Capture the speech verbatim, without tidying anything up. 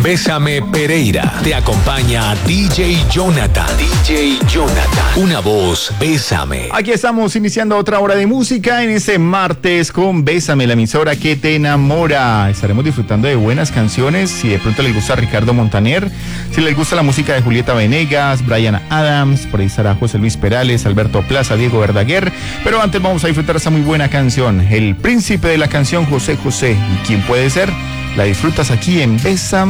Bésame Pereira. Te acompaña D J Jonathan. D J Jonathan. Una voz, Bésame. Aquí estamos iniciando otra hora de música en este martes con Bésame, la emisora que te enamora. Estaremos disfrutando de buenas canciones. Si de pronto les gusta Ricardo Montaner, si les gusta la música de Julieta Venegas, Bryan Adams, por ahí estará José Luis Perales, Alberto Plaza, Diego Verdaguer. Pero antes vamos a disfrutar esta muy buena canción. El príncipe de la canción, José José. ¿Y quién puede ser? La disfrutas aquí en Bésame.